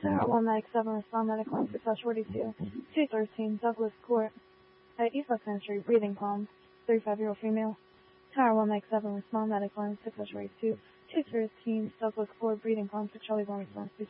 Tower 1 Medic 7, respond medic line, success 42. 213, Douglas Court, at East Lexington Street, breathing problems, 35-year-old female. Tower 1 Medic 7, respond medic line, success 42. 213, Douglas Court, breathing problems, Charlie 1 response,